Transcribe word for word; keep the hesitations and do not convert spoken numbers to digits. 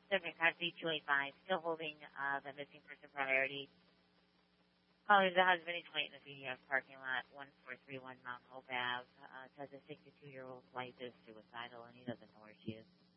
Seven car C two eight five, still holding uh, the missing person priority. Calling the husband, he's waiting in the B D F parking lot, one four three one Mount Hope Ave. Uh, says a sixty-two-year-old wife is suicidal and he doesn't know where she is.